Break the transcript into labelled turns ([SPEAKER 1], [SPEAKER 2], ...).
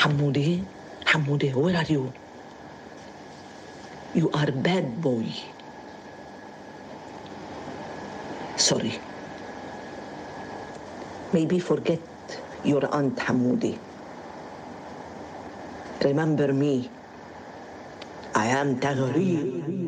[SPEAKER 1] Hamoudi, Hamoudi, where are you? You are a bad boy. Sorry. Maybe forget your Aunt Hamoudi. Remember me. I am Taghreer.